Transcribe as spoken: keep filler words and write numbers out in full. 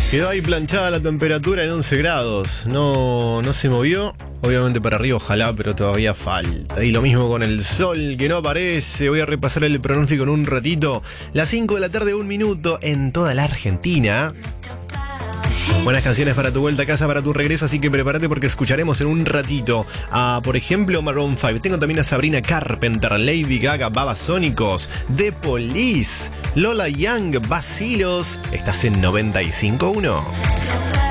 Quedó ahí planchada la temperatura en once grados. No, no se movió. Obviamente para arriba, ojalá, pero todavía falta. Y lo mismo con el sol, que no aparece. Voy a repasar el pronóstico en un ratito. Las cinco de la tarde, un minuto en toda la Argentina. Buenas canciones para tu vuelta a casa, para tu regreso, así que prepárate porque escucharemos en un ratito a, por ejemplo, Maroon cinco. Tengo también a Sabrina Carpenter, Lady Gaga, Babasónicos, The Police, Lola Young, Vacilos. Estás en noventa y cinco punto uno.